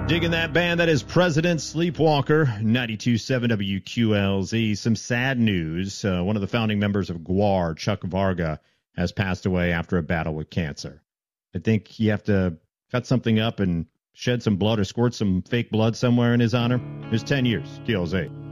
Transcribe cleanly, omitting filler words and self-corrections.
Digging that band, that is President Sleepwalker, 92.7 WQLZ. Some sad news. One of the founding members of GWAR, Chuck Varga, has passed away after a battle with cancer. I think you have to cut something up and shed some blood or squirt some fake blood somewhere in his honor. It was 10 years, QLZ.